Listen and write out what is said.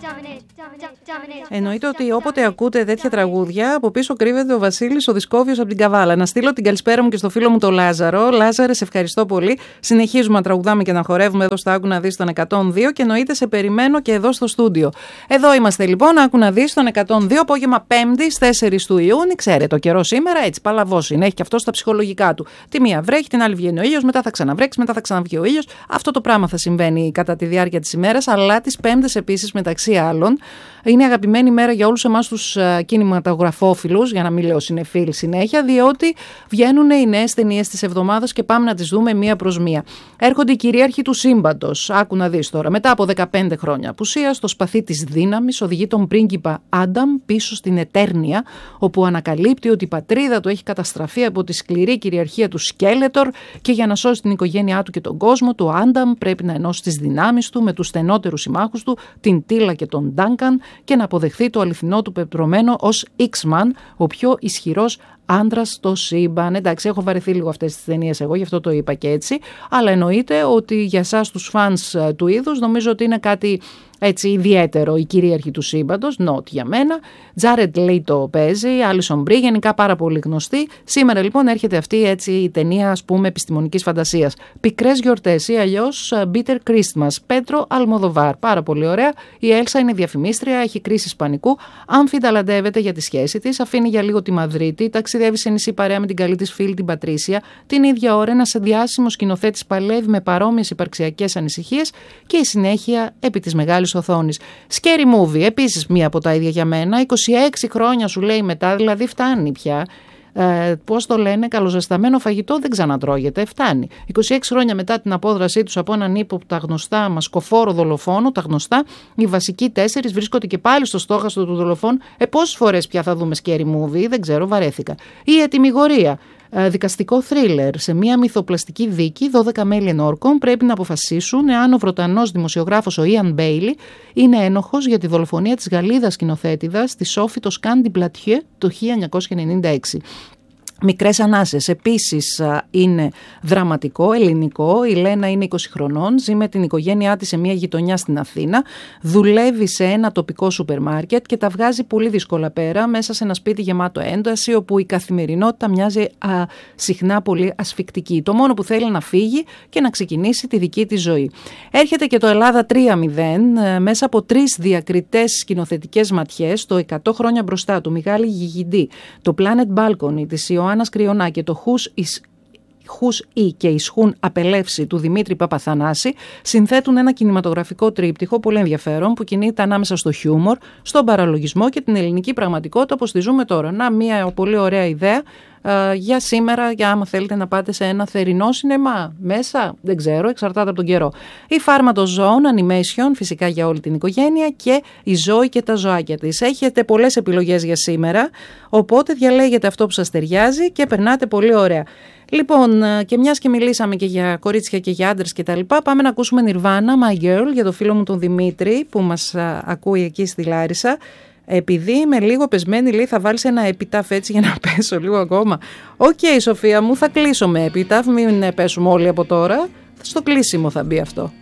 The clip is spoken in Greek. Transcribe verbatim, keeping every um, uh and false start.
Εννοείται ότι όποτε ακούτε τέτοια τραγούδια, από πίσω κρύβεται ο Βασίλης ο Δισκόβιος από την Καβάλα. Να στείλω την καλησπέρα μου και στο φίλο μου τον Λάζαρο. Λάζαρε, σε ευχαριστώ πολύ. Συνεχίζουμε να τραγουδάμε και να χορεύουμε εδώ στο Άκου να δεις τον εκατόν δύο και εννοείται σε περιμένω και εδώ στο στούντιο. Εδώ είμαστε λοιπόν, Άκου να δεις τον εκατόν δύο, απόγευμα Πέμπτη, τέσσερις του Ιούνιου. Ξέρετε, ο καιρός σήμερα έτσι παλαβός είναι, έχει και αυτό στα ψυχολογικά του. Τη μία βρέχει, την άλλη βγαίνει ο ήλιος, μετά θα ξαναβρέξει, μετά θα ξαναβγεί ο ήλιος. Αυτό το πράγμα θα συμβαίνει κατά τη διάρκεια της ημέρας, αλλά τις Πέμπτες επίσης μεταξύ άλλων. Είναι αγαπημένη μέρα για όλους εμάς τους κινηματογραφόφιλους, για να μην λέω συνεφίλ συνέχεια, διότι βγαίνουν οι νέες ταινίες της εβδομάδας και πάμε να τις δούμε μία προς μία. Έρχονται οι κυρίαρχοι του σύμπαντος. Άκου να δεις τώρα. Μετά από δεκαπέντε χρόνια απουσίας, το σπαθί της δύναμης οδηγεί τον πρίγκιπα Άνταμ πίσω στην Ετέρνια, όπου ανακαλύπτει ότι η πατρίδα του έχει καταστραφεί από τη σκληρή κυριαρχία του Σκέλετορ και για να σώσει την οικογένειά του και τον κόσμο του, Άνταμ πρέπει να ενώσει τις δυνάμεις του με τους στενότερους συμμάχους του, την Τίλα και τον Ντάνκαν, και να αποδεχθεί το αληθινό του πεπρωμένο ως X-Man, ο πιο ισχυρός άντρας στο σύμπαν. Εντάξει, έχω βαρεθεί λίγο αυτές τις ταινίες εγώ, γι' αυτό το είπα και έτσι. Αλλά εννοείται ότι για εσάς τους φανς του είδους νομίζω ότι είναι κάτι έτσι ιδιαίτερο, η κυρίαρχη του σύμπαντος, not για μένα. Τζάρετ Λέιτο παίζει, Άλισον Μπρι, γενικά πάρα πολύ γνωστή. Σήμερα λοιπόν έρχεται αυτή έτσι η ταινία, ας πούμε, επιστημονικής φαντασίας. Πικρές γιορτές ή αλλιώς Bitter Christmas, Πέτρο Αλμοδοβάρ. Πάρα πολύ ωραία. Η Έλσα είναι διαφημίστρια, έχει κρίσεις πανικού, αμφιταλαντεύεται για τη σχέση της, αφήνει για λίγο τη Μαδρίτη, ταξιδεύει σε νησί παρέα με την καλή της φίλη την Πατρίσια. Την ίδια ώρα ένας διάσημος σκηνοθέτης παλεύει με παρόμοιες υπαρξιακές ανησυχίες και η συνέχεια επί της μεγάλης οθόνης. Scary Movie, επίσης μία από τα ίδια για μένα. είκοσι έξι χρόνια σου λέει μετά, δηλαδή φτάνει πια. Ε, πώς το λένε, καλοζεσταμένο φαγητό δεν ξανατρώγεται, φτάνει. είκοσι έξι χρόνια μετά την απόδρασή τους από έναν ύποπτα γνωστά μασκοφόρο δολοφόνο, τα γνωστά, οι βασικοί τέσσερις βρίσκονται και πάλι στο στόχαστρο του δολοφόνου. Ε, πόσες φορές πια θα δούμε Scary Movie, δεν ξέρω, βαρέθηκα. Η ετυμηγορία. Δικαστικό θρίλερ. Σε μια μυθοπλαστική δίκη, δώδεκα μέλη ενόρκων πρέπει να αποφασίσουν εάν ο Βρετανός δημοσιογράφος ο Ιαν Μπέιλι είναι ένοχος για τη δολοφονία της Γαλλίδας σκηνοθέτηδας της Σόφι Τοσκάν Ντι Πλατιέ το χίλια εννιακόσια ενενήντα έξι. Μικρές ανάσες. Επίσης είναι δραματικό, ελληνικό. Η Λένα είναι είκοσι χρονών, ζει με την οικογένειά της σε μια γειτονιά στην Αθήνα, δουλεύει σε ένα τοπικό σούπερ μάρκετ και τα βγάζει πολύ δύσκολα πέρα μέσα σε ένα σπίτι γεμάτο ένταση, όπου η καθημερινότητα μοιάζει α, συχνά πολύ ασφικτική. Το μόνο που θέλει να φύγει και να ξεκινήσει τη δική της ζωή. Έρχεται και το Ελλάδα τρία μηδέν μέσα από τρεις διακριτές σκηνοθετικές ματιές, το εκατό χρόνια μπροστά του Μιγάλη Γιγιντή, το Planet Balcony της Ιωάννας Κρυονάκη, το Who's is Χους Ή και Ισχούν Απελεύση του Δημήτρη Παπαθανάση συνθέτουν ένα κινηματογραφικό τρίπτυχο πολύ ενδιαφέρον που κινείται ανάμεσα στο χιούμορ, στον παραλογισμό και την ελληνική πραγματικότητα όπως τη ζούμε τώρα. Να, μια πολύ ωραία ιδέα uh, για σήμερα, για άμα θέλετε να πάτε σε ένα θερινό σινεμά μέσα, δεν ξέρω, εξαρτάται από τον καιρό. Η Φάρμα των Ζώων, animation, φυσικά για όλη την οικογένεια, και η Ζώη και τα ζωάκια της. Έχετε πολλές επιλογές για σήμερα, οπότε διαλέγετε αυτό που σας ταιριάζει και περνάτε πολύ ωραία. Λοιπόν, και μιας και μιλήσαμε και για κορίτσια και για άντρες και τα λοιπά, πάμε να ακούσουμε Nirvana, My Girl, για το φίλο μου τον Δημήτρη που μας α, ακούει εκεί στη Λάρισα. Επειδή είμαι λίγο πεσμένη, λέει, θα βάλεις ένα επιτάφ έτσι για να πέσω λίγο ακόμα. Οκ, okay, Σοφία μου, θα κλείσω με επιτάφ, μην πέσουμε όλοι από τώρα. Στο κλείσιμο θα μπει αυτό.